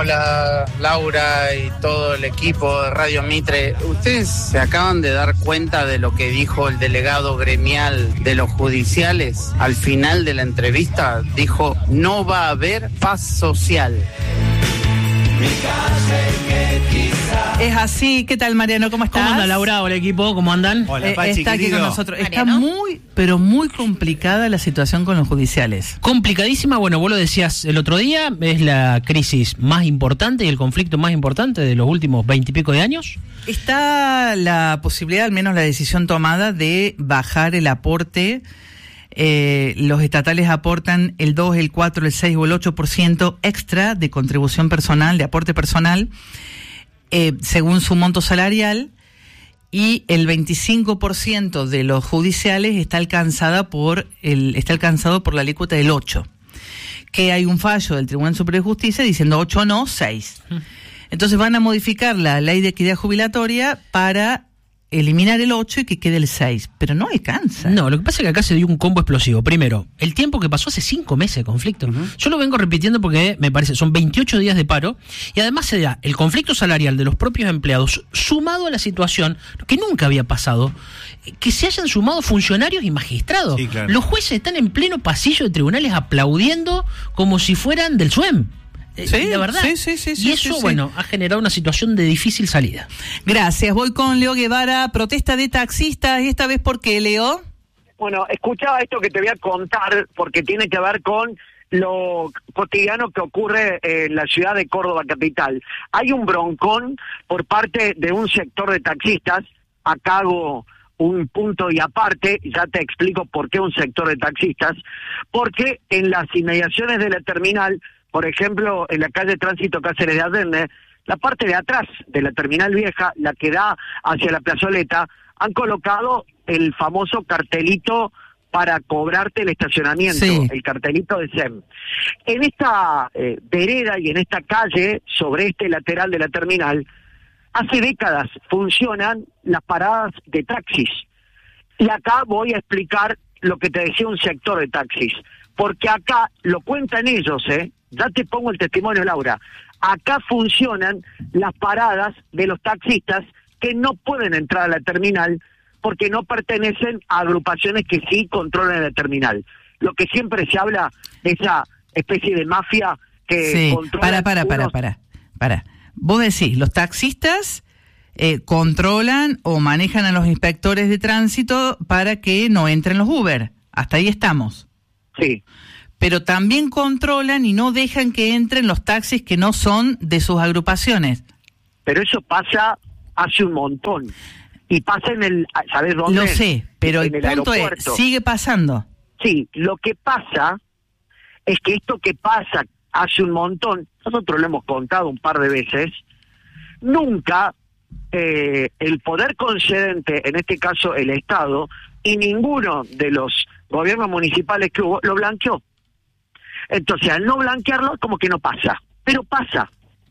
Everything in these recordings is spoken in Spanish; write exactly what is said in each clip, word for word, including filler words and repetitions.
Hola Laura y todo el equipo de Radio Mitre. ¿Ustedes se acaban de dar cuenta de lo que dijo el delegado gremial de los judiciales? Al final de la entrevista dijo: no va a haber paz social. Es así. ¿Qué tal, Mariano? ¿Cómo estás? ¿Cómo anda, Laura? Hola, equipo. ¿Cómo andan? Hola, Pachi, eh, está aquí querido. Con nosotros. Está muy, pero muy complicada la situación con los judiciales. Complicadísima. Bueno, vos lo decías el otro día, es la crisis más importante y el conflicto más importante de los últimos veintipico de años. Está la posibilidad, al menos la decisión tomada, de bajar el aporte. Eh, los estatales aportan el dos, el cuatro, el seis o el ocho por ciento extra de contribución personal, de aporte personal, eh, según su monto salarial, y el veinticinco por ciento de los judiciales está alcanzada por el está alcanzado por la alícuota del ocho, que hay un fallo del Tribunal Superior de Justicia diciendo ocho no, seis. Entonces van a modificar la ley de equidad jubilatoria para eliminar el ocho y que quede el seis, pero no alcanza. No, lo que pasa es que acá se dio un combo explosivo. Primero, el tiempo que pasó hace cinco meses de conflicto. Uh-huh. Yo lo vengo repitiendo porque me parece, son veintiocho días de paro, y además se da el conflicto salarial de los propios empleados, sumado a la situación que nunca había pasado, que se hayan sumado funcionarios y magistrados. Sí, claro. Los jueces están en pleno pasillo de tribunales aplaudiendo como si fueran del S U E M. Sí, la verdad. Sí, sí, sí, y sí, eso, sí, bueno, sí. ha generado una situación de difícil salida. Gracias. Voy con Leo Guevara. Protesta de taxistas. ¿Y esta vez por qué, Leo? Bueno, escuchaba esto que te voy a contar porque tiene que ver con lo cotidiano que ocurre en la ciudad de Córdoba capital. Hay un broncón por parte de un sector de taxistas. Acá hago un punto y aparte, ya te explico por qué un sector de taxistas. Porque en las inmediaciones de la terminal, por ejemplo, en la calle Tránsito Cáceres de Allende, la parte de atrás de la terminal vieja, la que da hacia la plazoleta, han colocado el famoso cartelito para cobrarte el estacionamiento, sí. El cartelito de S E M. En esta eh, vereda y en esta calle, sobre este lateral de la terminal, hace décadas funcionan las paradas de taxis. Y acá voy a explicar lo que te decía un sector de taxis, porque acá lo cuentan ellos, ¿eh? Ya te pongo el testimonio, Laura. Acá funcionan las paradas de los taxistas que no pueden entrar a la terminal porque no pertenecen a agrupaciones que sí controlan la terminal. Lo que siempre se habla de esa especie de mafia que sí. controla... Para, para, unos... para, para, para. Vos decís, los taxistas eh, controlan o manejan a los inspectores de tránsito para que no entren los Uber. Hasta ahí estamos. Sí. Pero también controlan y no dejan que entren los taxis que no son de sus agrupaciones. Pero eso pasa hace un montón. Y pasa en el... ¿Sabes dónde? Lo sé, pero en el, el punto aeropuerto. Es, sigue pasando. Sí, lo que pasa es que esto que pasa hace un montón, nosotros lo hemos contado un par de veces, nunca eh, el poder concedente, en este caso el Estado, y ninguno de los gobiernos municipales que hubo, lo blanqueó. Entonces, al no blanquearlo, como que no pasa. Pero pasa.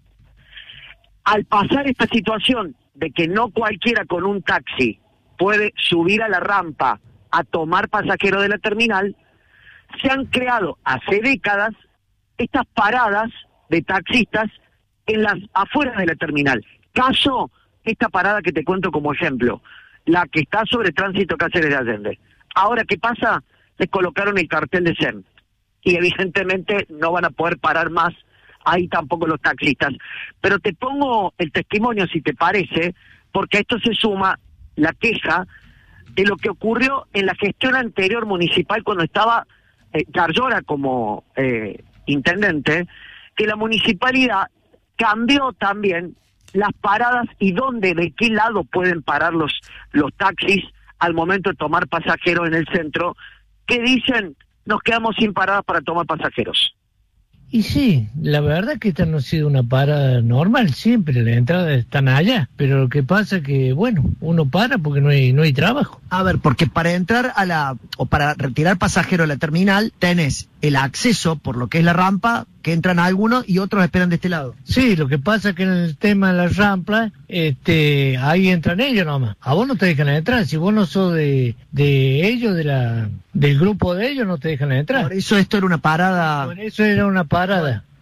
Al pasar esta situación de que no cualquiera con un taxi puede subir a la rampa a tomar pasajeros de la terminal, se han creado hace décadas estas paradas de taxistas en las afueras de la terminal. Caso, esta parada que te cuento como ejemplo, la que está sobre Tránsito Cáceres de Allende. Ahora, ¿qué pasa? Les colocaron el cartel de S E M. Y evidentemente no van a poder parar más ahí tampoco los taxistas. Pero te pongo el testimonio, si te parece, porque a esto se suma la queja de lo que ocurrió en la gestión anterior municipal cuando estaba eh, Yarlora como eh, intendente, que la municipalidad cambió también las paradas y dónde, de qué lado pueden parar los, los taxis al momento de tomar pasajeros en el centro, que dicen, nos quedamos sin paradas para tomar pasajeros. Y sí, la verdad es que esta no ha sido una parada normal, siempre las entradas están allá, pero lo que pasa es que, bueno, uno para porque no hay no hay trabajo. A ver, porque para entrar a la, o para retirar pasajeros a la terminal, tenés el acceso por lo que es la rampa, que entran algunos y otros esperan de este lado. Sí, lo que pasa es que en el tema de la rampa, este, ahí entran ellos nomás. A vos no te dejan entrar, si vos no sos de, de ellos, de la, del grupo de ellos, no te dejan entrar. Por eso esto era una parada... Por eso era una parada.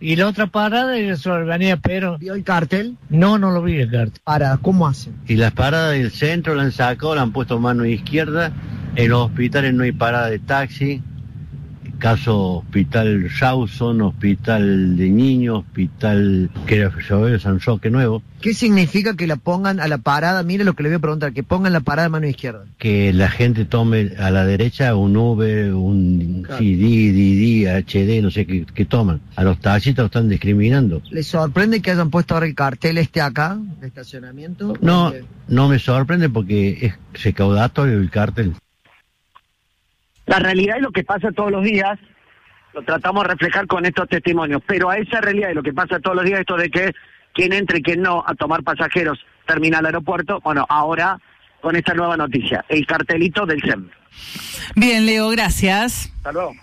Y la otra parada es sobre Avenida Perón. ¿Vio el cartel? No, no lo vi el cartel. Para, ¿cómo hacen? Y las paradas del centro la han sacado, la han puesto mano izquierda. En los hospitales no hay parada de taxi. Caso Hospital Rawson, Hospital de Niños, Hospital que era Isabel San Roque Nuevo. ¿Qué significa que la pongan a la parada? Mire lo que le voy a preguntar, que pongan la parada de mano izquierda. Que la gente tome a la derecha un Uber, un Claro. C D, D D, H D, no sé qué, qué toman. A los taxistas los están discriminando. ¿Les sorprende que hayan puesto ahora el cartel este acá, de estacionamiento? No, Porque- no me sorprende porque es recaudatorio el cartel. La realidad es lo que pasa todos los días, lo tratamos de reflejar con estos testimonios, pero a esa realidad y lo que pasa todos los días, esto de que quien entre y quien no a tomar pasajeros termina al aeropuerto, bueno, ahora con esta nueva noticia, el cartelito del S E M. Bien, Leo, gracias. Hasta luego.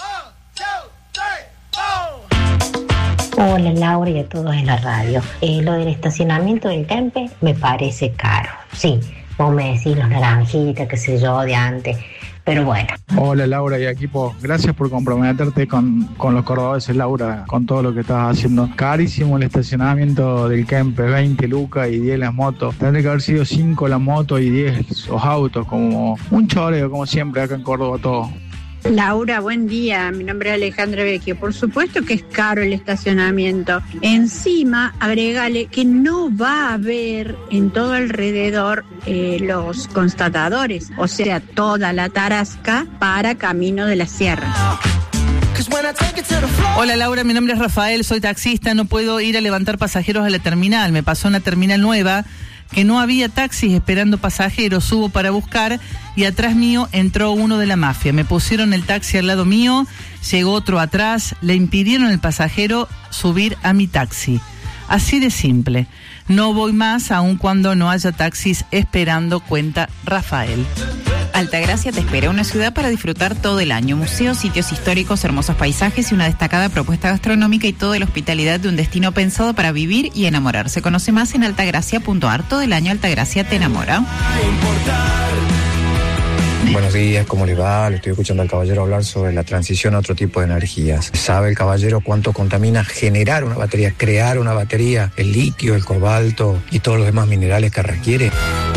Hola Laura y a todos en la radio. Eh, lo del estacionamiento del Tempe me parece caro. Sí, vos me decís los naranjitas, qué sé yo, de antes. Pero bueno. Hola Laura y equipo, gracias por comprometerte con, con los cordobeses, Laura, con todo lo que estás haciendo. Carísimo el estacionamiento del Kempe, veinte lucas y diez las motos. Tendría que haber sido cinco las motos y diez los autos, como un choreo, como siempre acá en Córdoba todo. Laura, buen día. Mi nombre es Alejandra Vecchio. Por supuesto que es caro el estacionamiento. Encima, agregale que no va a haber en todo alrededor eh, los constatadores, o sea, toda la tarasca para Camino de la Sierra. Hola Laura, mi nombre es Rafael, soy taxista, no puedo ir a levantar pasajeros a la terminal. Me pasó una terminal nueva que no había taxis esperando pasajeros, subo para buscar y atrás mío entró uno de la mafia. Me pusieron el taxi al lado mío, llegó otro atrás, le impidieron al pasajero subir a mi taxi. Así de simple. No voy más aun cuando no haya taxis esperando, cuenta Rafael. Altagracia te espera, una ciudad para disfrutar todo el año. Museos, sitios históricos, hermosos paisajes y una destacada propuesta gastronómica y toda la hospitalidad de un destino pensado para vivir y enamorarse. Conoce más en altagracia punto ar. Todo el año Altagracia te enamora. Buenos días, ¿cómo le va? Le estoy escuchando al caballero hablar sobre la transición a otro tipo de energías. ¿Sabe el caballero cuánto contamina generar una batería, crear una batería, el litio, el cobalto y todos los demás minerales que requiere?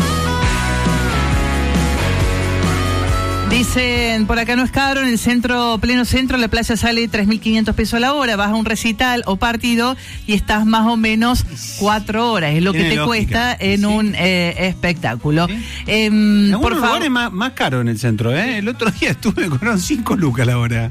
Dicen, por acá no es caro, en el centro, pleno centro, la playa sale tres mil quinientos pesos a la hora, vas a un recital o partido y estás más o menos cuatro horas, es lo que Tiene te lógica. cuesta en Sí. un eh, espectáculo. ¿Sí? Eh, En por algunos favor. lugares más, más caro en el centro, ¿eh? El otro día estuve con cinco lucas la hora.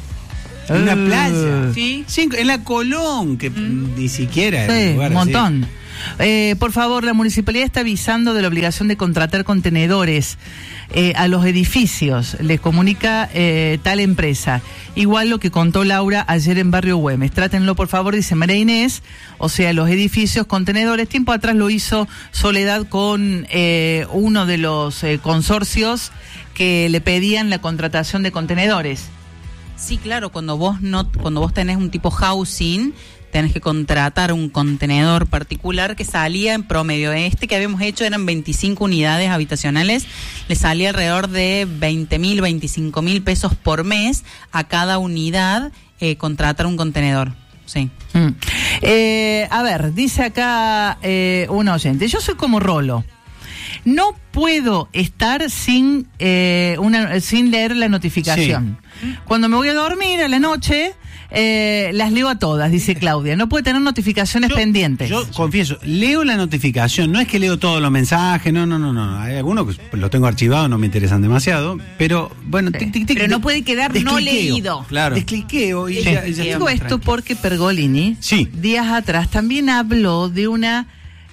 En una Uh, playa. Sí. Cinco, en la Colón, que mm. ni siquiera era Sí, un lugar un así. montón. Eh, por favor, la municipalidad está avisando de la obligación de contratar contenedores eh, a los edificios, les comunica eh, tal empresa. Igual lo que contó Laura ayer en Barrio Güemes. Trátenlo, por favor, dice María Inés, o sea, los edificios, contenedores. Tiempo atrás lo hizo Soledad con eh, uno de los eh, consorcios que le pedían la contratación de contenedores. Sí, claro, cuando vos no, cuando vos tenés un tipo housing, tenés que contratar un contenedor particular que salía en promedio. Este que habíamos hecho eran veinticinco unidades habitacionales, le salía alrededor de veinte mil, veinticinco mil pesos por mes a cada unidad eh, contratar un contenedor. Sí. Mm. Eh, a ver, dice acá eh, un oyente, yo soy como Rolo. No puedo estar sin eh, una sin leer la notificación. Sí. Cuando me voy a dormir a la noche, eh, las leo a todas, dice Claudia. No puede tener notificaciones yo, pendientes. Yo confieso, leo la notificación, no es que leo todos los mensajes, no, no, no, no. Hay algunos que los tengo archivados, no me interesan demasiado, pero bueno, sí. tic, tic, tic, pero no puede quedar no leído. Claro. Descliqueo y sí. ya, ya Digo esto tranquilo. Porque Pergolini, sí. días atrás, también habló de una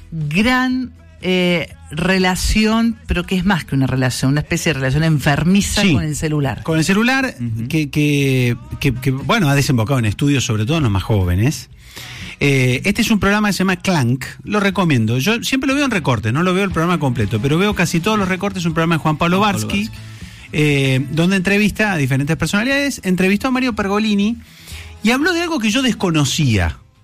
gran eh, relación, pero que es más que una relación, una especie de relación enfermiza sí, con el celular. Con el celular, uh-huh. que, que, que, que, bueno, ha desembocado en estudios, sobre todo en los más jóvenes. Eh, este es un programa que se llama Clank, lo recomiendo. Yo siempre lo veo en recortes, no lo veo el programa completo, pero veo casi todos los recortes. Es un programa de Juan Pablo Barsky, eh, donde entrevista a diferentes personalidades. Entrevistó a Mario Pergolini y habló de algo que yo desconocía.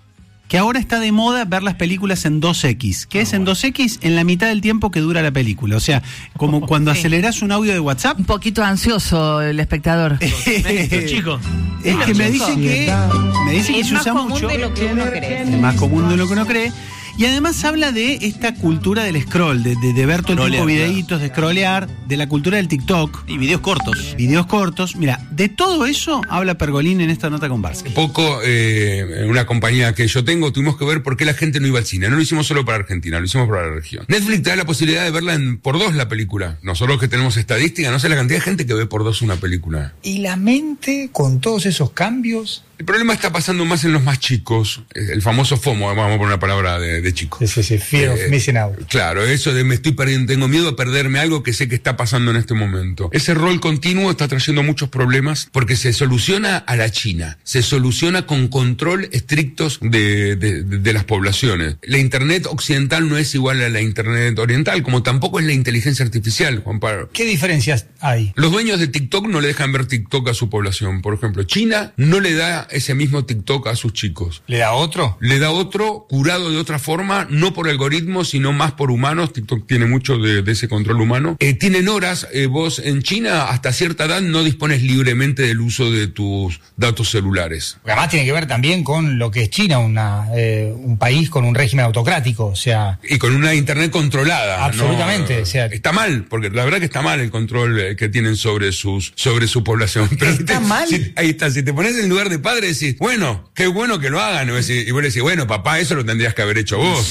que ahora está de moda ver las películas en dos equis. ¿Qué ah, es en bueno. dos equis? En la mitad del tiempo que dura la película. O sea, como cuando sí. acelerás un audio de WhatsApp. Un poquito ansioso el espectador. Chico. Es que me dicen que, me dicen que se usa mucho. Es más común de lo que uno cree. Es más común de lo que uno cree. Y además habla de esta cultura del scroll, de, de, de ver todo el tiempo videitos, de scrollear, de la cultura del TikTok. Y videos cortos. Videos cortos. Mira, de todo eso habla Pergolini en esta nota con Barsky. Poco, eh, una compañía que yo tengo, tuvimos que ver por qué la gente no iba al cine. No lo hicimos solo para Argentina, lo hicimos para la región. Netflix te da la posibilidad de verla en, por dos la película. Nosotros que tenemos estadística, no sé la cantidad de gente que ve por dos una película. ¿Y la mente con todos esos cambios? El problema está pasando más en los más chicos, el famoso FOMO, vamos a poner una palabra de, de chico. Sí, sí, sí, fear eh, of missing out. Claro, eso de me estoy perdiendo, tengo miedo a perderme algo que sé que está pasando en este momento. Ese rol continuo está trayendo muchos problemas porque se soluciona a la China, se soluciona con control estrictos de, de, de, de las poblaciones. La Internet occidental no es igual a la Internet oriental, como tampoco es la inteligencia artificial, Juan Pablo. ¿Qué diferencias hay? Los dueños de TikTok no le dejan ver TikTok a su población, por ejemplo. China no le da ese mismo TikTok a sus chicos. ¿Le da otro? Le da otro, curado de otra forma, no por algoritmos, sino más por humanos. TikTok tiene mucho de, de ese control humano. Eh, tienen horas, eh, vos en China hasta cierta edad no dispones libremente del uso de tus datos celulares. Además tiene que ver también con lo que es China, una, eh, un país con un régimen autocrático, o sea... Y con una internet controlada. Absolutamente. ¿No? O sea, está mal, porque la verdad que está mal el control que tienen sobre sus sobre su población. Pero está te, mal. Si, ahí está, si te pones en lugar de padre, decís, bueno, qué bueno que lo hagan. Y vos le decís, bueno, papá, eso lo tendrías que haber hecho vos.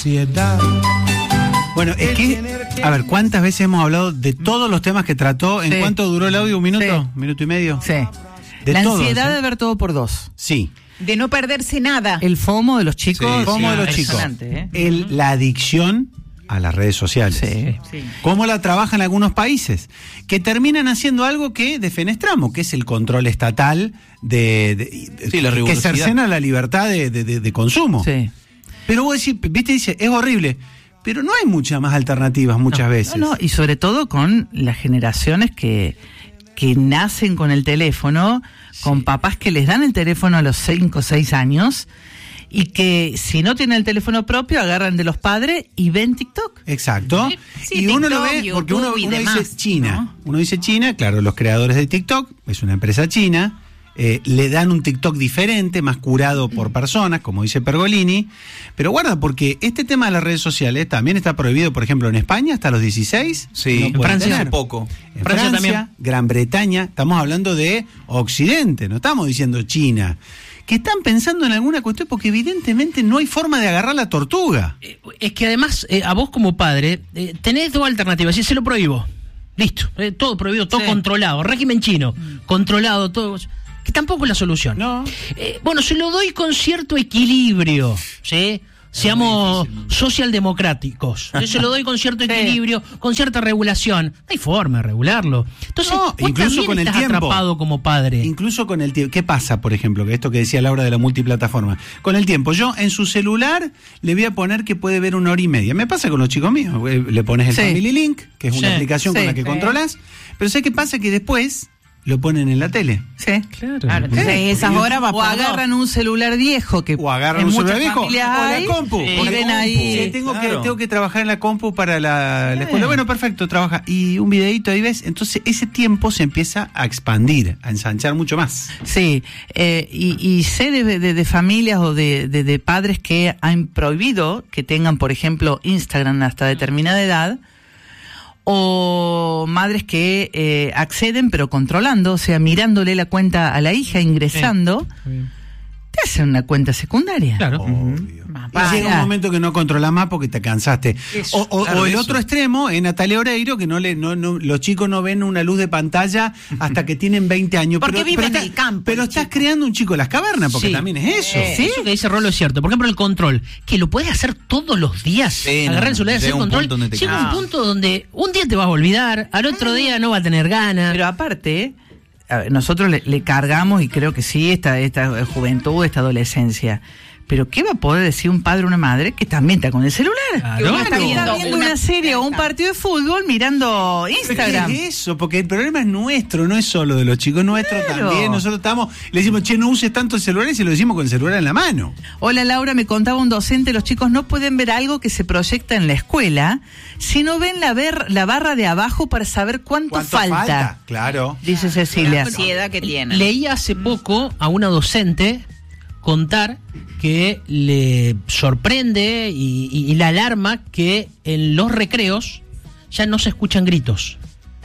Bueno, es que, a ver, ¿cuántas veces hemos hablado de todos los temas que trató? ¿En sí. cuánto duró el audio? ¿Un minuto? Sí. ¿Un minuto y medio? Sí. De la todos, ansiedad ¿eh? de ver todo por dos. Sí. De no perderse nada. El FOMO de los chicos. Sí, el FOMO sí, de los chicos. ¿eh? El, la adicción a las redes sociales. Sí. Sí. Cómo la trabajan algunos países, que terminan haciendo algo que defenestramos, que es el control estatal de, de, sí, la que cercena la libertad de, de, de, de consumo. Sí. Pero vos decís, viste, dice, es horrible, pero no hay muchas más alternativas muchas no, veces. No, no, y sobre todo con las generaciones que, que nacen con el teléfono, sí. con papás que les dan el teléfono a los cinco o seis años, y que si no tienen el teléfono propio agarran de los padres y ven TikTok. Exacto. Sí, y TikTok, uno lo ve porque uno, uno demás, dice China. ¿No? Uno dice China, claro, los creadores de TikTok, es una empresa china, eh, le dan un TikTok diferente, más curado por personas, como dice Pergolini. Pero guarda, porque este tema de las redes sociales también está prohibido, por ejemplo, en España hasta los dieciséis. Sí, no en Francia tener. hace poco. En Francia, Francia también. Gran Bretaña, estamos hablando de Occidente, no estamos diciendo China. Que están pensando en alguna cuestión porque evidentemente no hay forma de agarrar la tortuga. Es que además, eh, a vos como padre, eh, tenés dos alternativas. Si se lo prohíbo, listo, eh, todo prohibido, todo sí. controlado, régimen chino, mm. controlado, todo, que tampoco es la solución. No. Eh, bueno, se lo doy con cierto equilibrio, ¿sí? Seamos socialdemocráticos. Yo se lo doy con cierto equilibrio, con cierta regulación. No hay forma de regularlo. Entonces, no, vos incluso con el estás tiempo. atrapado como padre. Incluso con el tiempo. ¿Qué pasa, por ejemplo? Que esto que decía Laura de la multiplataforma. Con el tiempo, yo en su celular le voy a poner que puede ver una hora y media. Me pasa con los chicos míos. Le pones el sí. Family Link, que es una sí, aplicación sí, con la que sí. controlas. Pero ¿sabes qué pasa? Que después lo ponen en la tele. Sí, claro. claro. Entonces, sí. esas horas va o agarran un celular viejo que o agarran un celular viejo o la compu. Sí. O la ven ahí. Sí, tengo claro. que tengo que trabajar en la compu para la, la escuela. Bueno, perfecto, trabaja y un videito ahí ves. Entonces ese tiempo se empieza a expandir, a ensanchar mucho más. Sí, eh, y, y sé de, de, de familias o de, de, de padres que han prohibido que tengan, por ejemplo, Instagram hasta determinada edad. O madres que eh, acceden pero controlando, o sea, mirándole la cuenta a la hija, ingresando, sí. te hacen una cuenta secundaria. Claro. Obvio. Y llega un momento que no controlas más porque te cansaste. Eso, o o, claro, o el eso. Otro extremo, en Natalia Oreiro, que no le no, no los chicos no ven una luz de pantalla hasta que tienen veinte años. Porque pero, viven pero en el campo. Pero estás chico. creando un chico de las cavernas, porque sí. también es eso. Eh, ¿Sí? Eso que dice Rolo es cierto. Por ejemplo, el control, que lo puedes hacer todos los días. Sí, agarrar no, el celular y hacer control. Llega un punto donde un día te vas a olvidar, al otro día no va a tener ganas. Pero aparte, a ver, nosotros le, le cargamos, y creo que sí, esta, esta juventud, esta adolescencia. Pero ¿qué va a poder decir un padre o una madre que también está con el celular? Claro. Que uno está Claro. viendo, viendo una, una serie o un partido de fútbol mirando Instagram. ¿Qué es eso? Porque el problema es nuestro, no es solo de los chicos, nuestro Claro. también. Nosotros estamos, le decimos, che, no uses tanto el celular y se lo decimos con el celular en la mano. Hola Laura, me contaba un docente, los chicos no pueden ver algo que se proyecta en la escuela si no ven la, ver, la barra de abajo para saber cuánto, ¿Cuánto falta? falta? Claro. Dice Cecilia. La ansiedad que tienen. Leí hace poco a una docente contar que le sorprende y, y, y la alarma que en los recreos ya no se escuchan gritos.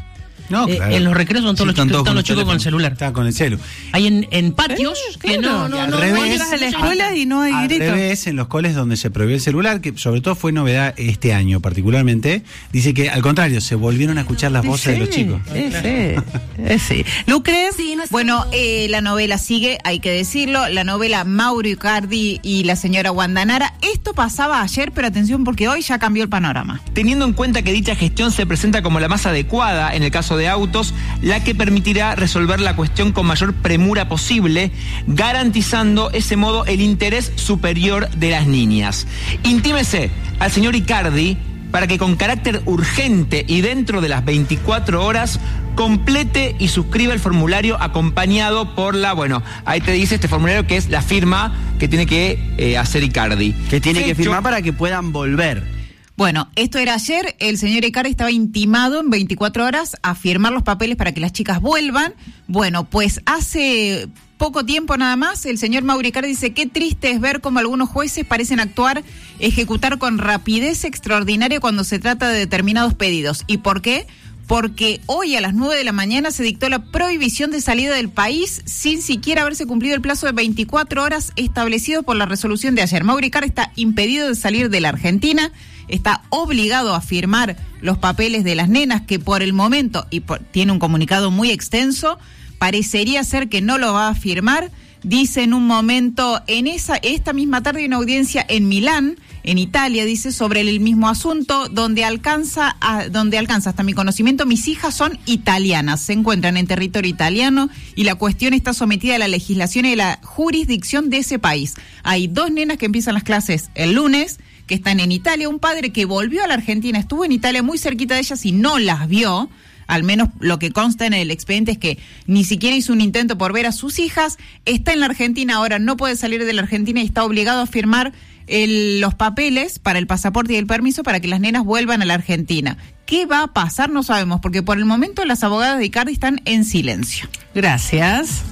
No, Eh, claro. en los recreos son todos Sí, los chicos, están los chicos teléfono. con el celular. Está con el celu. Hay en, en patios Eh, que claro. no, no, Y al no, revés, no hay- llegas a la escuela y no hay Al grito. revés, en los coles donde se prohibió el celular, que sobre todo fue novedad este año particularmente, dice que al contrario, se volvieron a escuchar las voces Sí, de los chicos. Sí, sí. Eh, sí. Lucre, Bueno, eh, la novela sigue, hay que decirlo, la novela Mauro Icardi y la señora Guandanara. Esto pasaba ayer, pero atención porque hoy ya cambió el panorama. Teniendo en cuenta que dicha gestión se presenta como la más adecuada en el caso de autos, la que permitirá resolver la cuestión con mayor premura posible, garantizando ese modo el interés superior de las niñas. Intímese al señor Icardi para que con carácter urgente y dentro de las veinticuatro horas complete y suscriba el formulario acompañado por la, bueno, ahí te dice este formulario que es la firma que tiene que eh, hacer Icardi. Que tiene que Fecho- firmar para que puedan volver. Bueno, esto era ayer, el señor Icardi estaba intimado en veinticuatro horas a firmar los papeles para que las chicas vuelvan. Bueno, pues hace poco tiempo nada más, el señor Mauro Icardi dice, qué triste es ver cómo algunos jueces parecen actuar, ejecutar con rapidez extraordinaria cuando se trata de determinados pedidos. ¿Y por qué? Porque hoy a las nueve de la mañana se dictó la prohibición de salida del país sin siquiera haberse cumplido el plazo de veinticuatro horas establecido por la resolución de ayer. Mauro Icardi está impedido de salir de la Argentina, está obligado a firmar los papeles de las nenas que por el momento, y por, tiene un comunicado muy extenso, parecería ser que no lo va a firmar. Dice en un momento, en esa esta misma tarde hay una audiencia en Milán, en Italia, dice, sobre el mismo asunto, donde alcanza, a, donde alcanza hasta mi conocimiento, mis hijas son italianas, se encuentran en territorio italiano y la cuestión está sometida a la legislación y a la jurisdicción de ese país. Hay dos nenas que empiezan las clases el lunes, que están en Italia, un padre que volvió a la Argentina, estuvo en Italia muy cerquita de ellas y no las vio. Al menos lo que consta en el expediente es que ni siquiera hizo un intento por ver a sus hijas, está en la Argentina, ahora no puede salir de la Argentina y está obligado a firmar el, los papeles para el pasaporte y el permiso para que las nenas vuelvan a la Argentina. ¿Qué va a pasar? No sabemos, porque por el momento las abogadas de Icardi están en silencio. Gracias.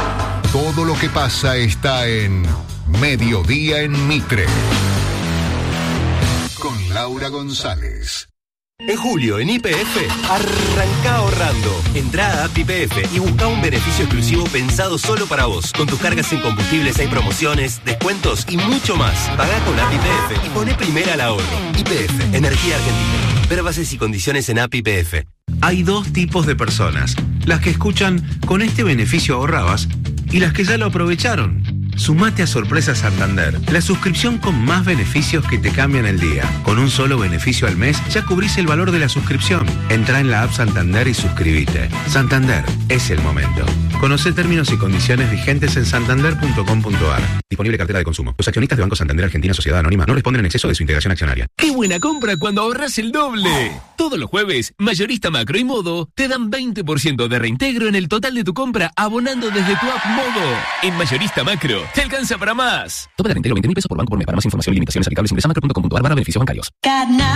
Todo lo que pasa está en Mediodía en Mitre. Con Laura González. En julio, en Y P F, arranca ahorrando. Entrá a app Y P F y busca un beneficio exclusivo pensado solo para vos. Con tus cargas en combustibles hay promociones, descuentos y mucho más. Pagá con app Y P F y poné primera al ahorro. Y P F, Energía Argentina. Ver bases y condiciones en app Y P F. Hay dos tipos de personas, las que escuchan con este beneficio ahorrabas y las que ya lo aprovecharon. Sumate a Sorpresa Santander, la suscripción con más beneficios que te cambian el día. Con un solo beneficio al mes ya cubrís el valor de la suscripción. Entrá en la app Santander y suscríbete. Santander, es el momento. Conocé términos y condiciones vigentes en santander punto com punto a r. Disponible cartera de consumo. Los accionistas de Banco Santander Argentina Sociedad Anónima no responden en exceso de su integración accionaria. ¡Qué buena compra cuando ahorras el doble! Todos los jueves, Mayorista Macro y Modo te dan veinte por ciento de reintegro en el total de tu compra abonando desde tu app Modo. En Mayorista Macro, te alcanza para más. Tope de reintegro veinte mil pesos por banco por mes. Para más información y limitaciones aplicables ingresa macro punto com punto a r barra beneficios bancarios.